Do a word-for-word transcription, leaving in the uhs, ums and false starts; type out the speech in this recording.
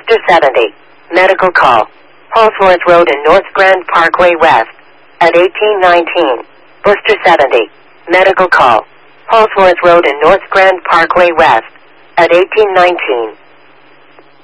Worcester seventy. Medical call. Holsworth Road and North Grand Parkway West. At eighteen nineteen. Worcester seventy. Medical call. Holsworth Road and North Grand Parkway West. At eighteen nineteen.